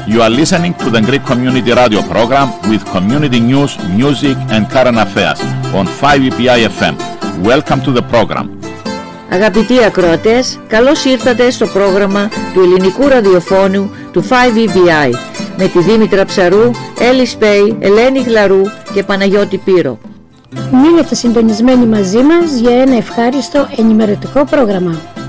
You are listening to the Greek Community Radio program with community news, music and current affairs on 5EBI FM. Welcome to the program. Αγαπητοί ακροατές, καλώς ήρθατε στο πρόγραμμα του ελληνικού ραδιοφώνου του 5EBI με τη Δήμητρα Ψαρού, Έλλη Σπέη, Ελένη Γλαρού και Παναγιώτη Πύρο. Μείνετε συντονισμένοι μαζί μας για ένα ευχάριστο ενημερωτικό πρόγραμμα.